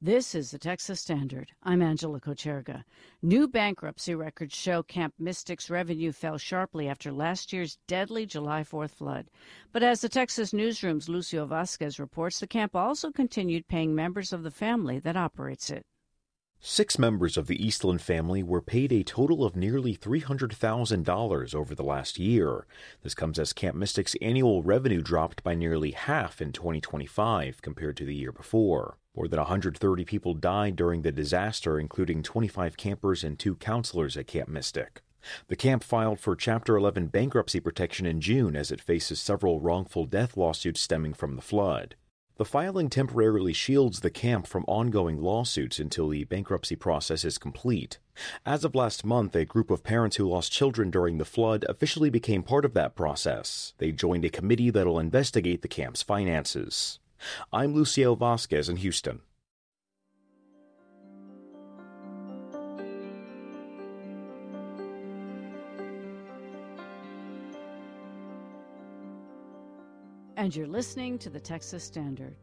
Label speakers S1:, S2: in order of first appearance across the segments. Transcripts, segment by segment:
S1: This is the Texas Standard. I'm Angela Kocherga. New bankruptcy records show Camp Mystic's revenue fell sharply after last year's deadly July 4th flood. But as the Texas Newsroom's Lucio Vasquez reports, the camp also continued paying members of the family that operates it.
S2: 6 members of the Eastland family were paid a total of nearly $300,000 over the last year. This comes as Camp Mystic's annual revenue dropped by nearly half in 2025 compared to the year before. More than 130 people died during the disaster, including 25 campers and 2 counselors at Camp Mystic. The camp filed for Chapter 11 bankruptcy protection in June as it faces several wrongful death lawsuits stemming from the flood. The filing temporarily shields the camp from ongoing lawsuits until the bankruptcy process is complete. As of last month, a group of parents who lost children during the flood officially became part of that process. They joined a committee that'll investigate the camp's finances. I'm Lucio Vasquez in Houston.
S1: And you're listening to the Texas Standard.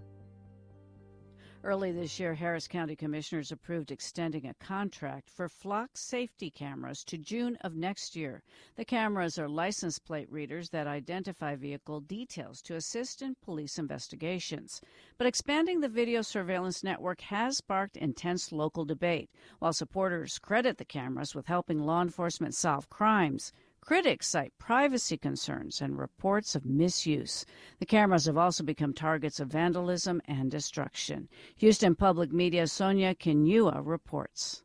S1: Early this year, Harris County Commissioners approved extending a contract for flock safety cameras to June of next year. The cameras are license plate readers that identify vehicle details to assist in police investigations. But expanding the video surveillance network has sparked intense local debate. While supporters credit the cameras with helping law enforcement solve crimes, critics cite privacy concerns and reports of misuse. The cameras have also become targets of vandalism and destruction. Houston Public Media's Sonia Kinua reports.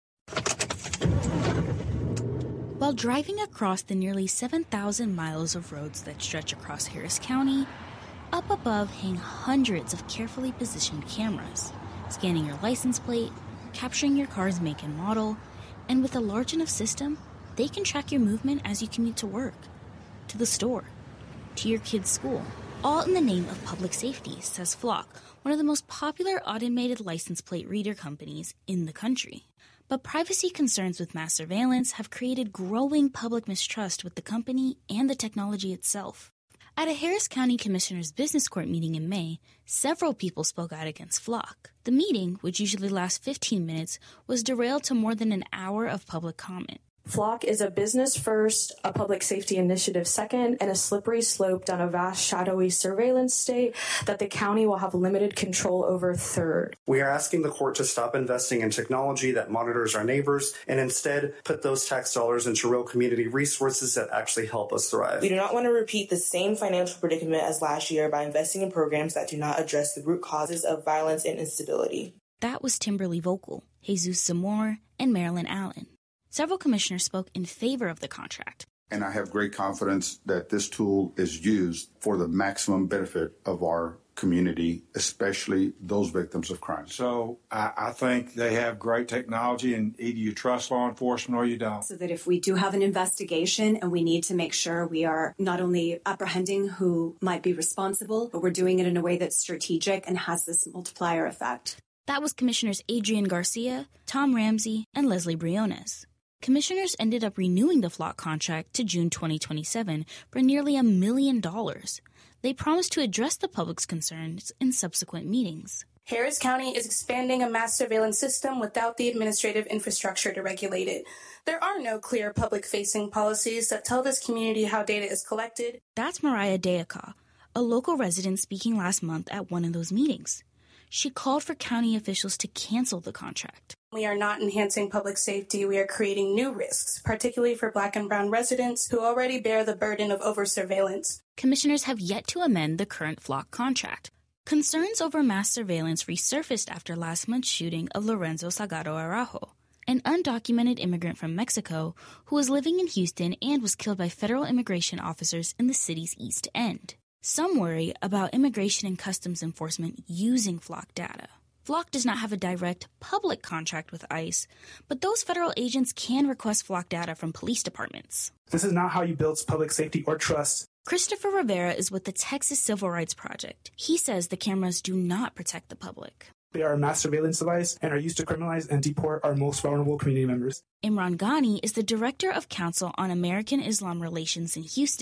S3: While driving across the nearly 7,000 miles of roads that stretch across Harris County, up above hang hundreds of carefully positioned cameras, scanning your license plate, capturing your car's make and model, and with a large enough system, they can track your movement as you commute to work, to the store, to your kid's school, all in the name of public safety, says Flock, one of the most popular automated license plate reader companies in the country. But privacy concerns with mass surveillance have created growing public mistrust with the company and the technology itself. At a Harris County Commissioner's Business Court meeting in May, several people spoke out against Flock. The meeting, which usually lasts 15 minutes, was derailed to more than an hour of public comment.
S4: Flock is a business first, a public safety initiative second, and a slippery slope down a vast, shadowy surveillance state that the county will have limited control over third.
S5: We are asking the court to stop investing in technology that monitors our neighbors and instead put those tax dollars into real community resources that actually help us thrive.
S6: We do not want to repeat the same financial predicament as last year by investing in programs that do not address the root causes of violence and instability.
S3: That was Timberly Vocal, Jesus Zamore, and Marilyn Allen. Several commissioners spoke in favor of the contract.
S7: And I have great confidence that this tool is used for the maximum benefit of our community, especially those victims of crime.
S8: So I think they have great technology, and either you trust law enforcement or you don't.
S9: So that if we do have an investigation and we need to make sure we are not only apprehending who might be responsible, but we're doing it in a way that's strategic and has this multiplier effect.
S3: That was Commissioners Adrian Garcia, Tom Ramsey, and Leslie Briones. Commissioners ended up renewing the Flock contract to June 2027 for nearly $1 million. They promised to address the public's concerns in subsequent meetings.
S10: Harris County is expanding a mass surveillance system without the administrative infrastructure to regulate it. There are no clear public-facing policies that tell this community how data is collected.
S3: That's Mariah Deaka, a local resident speaking last month at one of those meetings. She called for county officials to cancel the contract.
S10: We are not enhancing public safety. We are creating new risks, particularly for Black and brown residents who already bear the burden of over-surveillance.
S3: Commissioners have yet to amend the current Flock contract. Concerns over mass surveillance resurfaced after last month's shooting of Lorenzo Salgado Araujo, an undocumented immigrant from Mexico who was living in Houston and was killed by federal immigration officers in the city's East End. Some worry about Immigration and Customs Enforcement using Flock data. Flock does not have a direct public contract with ICE, but those federal agents can request Flock data from police departments.
S11: This is not how you build public safety or trust.
S3: Christopher Rivera is with the Texas Civil Rights Project. He says the cameras do not protect the public.
S11: They are a mass surveillance device and are used to criminalize and deport our most vulnerable community members.
S3: Imran Ghani is the Director of Council on American Islam Relations in Houston.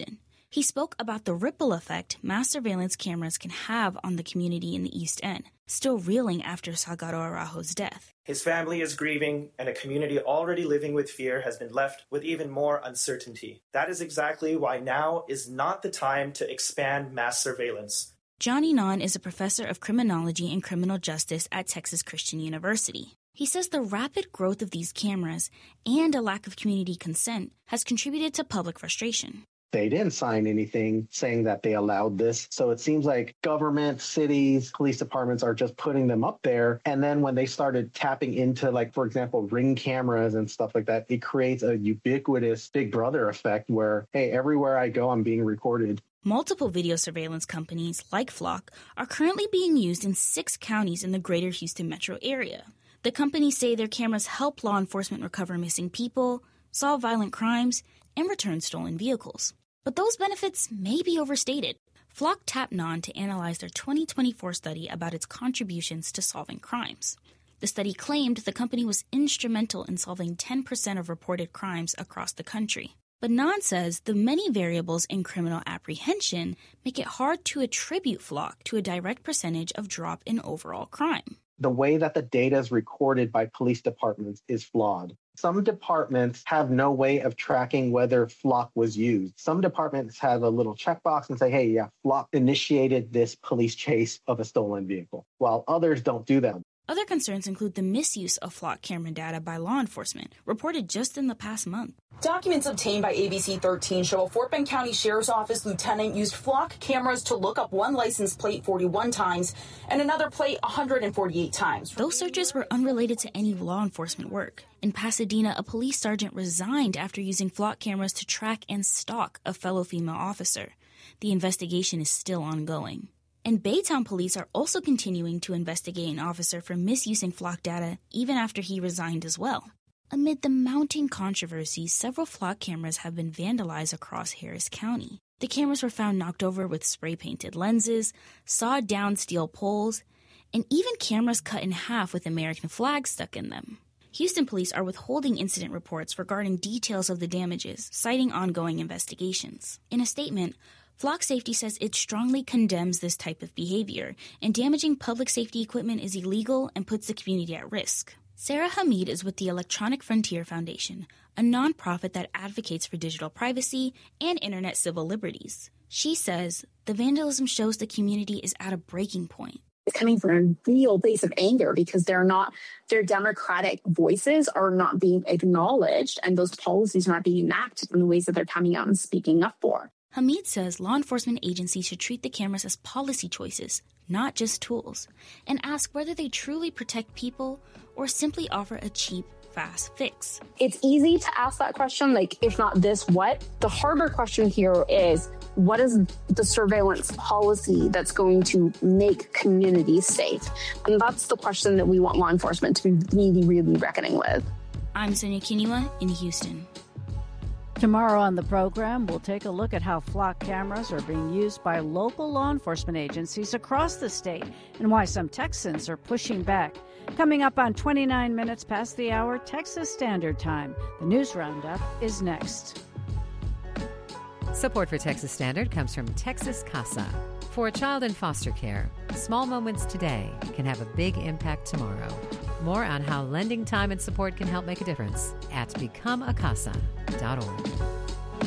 S3: He spoke about the ripple effect mass surveillance cameras can have on the community in the East End, still reeling after Salgado Araujo's death.
S12: His family is grieving, and a community already living with fear has been left with even more uncertainty. That is exactly why now is not the time to expand mass surveillance.
S3: Johnny Nahn is a professor of criminology and criminal justice at Texas Christian University. He says the rapid growth of these cameras and a lack of community consent has contributed to public frustration.
S13: They didn't sign anything saying that they allowed this. So it seems like government, cities, police departments are just putting them up there. And then when they started tapping into, like, for example, Ring cameras and stuff like that, it creates a ubiquitous Big Brother effect where, hey, everywhere I go, I'm being recorded.
S3: Multiple video surveillance companies, like Flock, are currently being used in 6 counties in the greater Houston metro area. The companies say their cameras help law enforcement recover missing people, solve violent crimes, and return stolen vehicles. But those benefits may be overstated. Flock tapped Nahn to analyze their 2024 study about its contributions to solving crimes. The study claimed the company was instrumental in solving 10% of reported crimes across the country. But Nahn says the many variables in criminal apprehension make it hard to attribute Flock to a direct percentage of drop in overall crime.
S13: The way that the data is recorded by police departments is flawed. Some departments have no way of tracking whether Flock was used. Some departments have a little checkbox and say, hey, yeah, Flock initiated this police chase of a stolen vehicle, while others don't do that.
S3: Other concerns include the misuse of Flock camera data by law enforcement, reported just in the past month.
S14: Documents obtained by ABC 13 show a Fort Bend County Sheriff's Office lieutenant used Flock cameras to look up one license plate 41 times and another plate 148 times.
S3: Those searches were unrelated to any law enforcement work. In Pasadena, a police sergeant resigned after using Flock cameras to track and stalk a fellow female officer. The investigation is still ongoing. And Baytown police are also continuing to investigate an officer for misusing Flock data even after he resigned as well. Amid the mounting controversy, several Flock cameras have been vandalized across Harris County. The cameras were found knocked over with spray-painted lenses, sawed-down steel poles, and even cameras cut in half with American flags stuck in them. Houston police are withholding incident reports regarding details of the damages, citing ongoing investigations. In a statement, Flock Safety says it strongly condemns this type of behavior, and damaging public safety equipment is illegal and puts the community at risk. Sarah Hamid is with the Electronic Frontier Foundation, a nonprofit that advocates for digital privacy and internet civil liberties. She says the vandalism shows the community is at a breaking point.
S15: It's coming from a real place of anger because their democratic voices are not being acknowledged, and those policies are not being enacted in the ways that they're coming out and speaking up for.
S3: Hamid says law enforcement agencies should treat the cameras as policy choices, not just tools, and ask whether they truly protect people or simply offer a cheap, fast fix.
S15: It's easy to ask that question, like, if not this, what? The harder question here is, what is the surveillance policy that's going to make communities safe? And that's the question that we want law enforcement to be really, really reckoning with.
S3: I'm Sonia Kiniwa in Houston.
S1: Tomorrow on the program, we'll take a look at how Flock cameras are being used by local law enforcement agencies across the state and why some Texans are pushing back. Coming up on 29 minutes past the hour, Texas Standard Time. The news roundup is next.
S16: Support for Texas Standard comes from Texas Casa. For a child in foster care, small moments today can have a big impact tomorrow. More on how lending time and support can help make a difference at becomeacasa.org.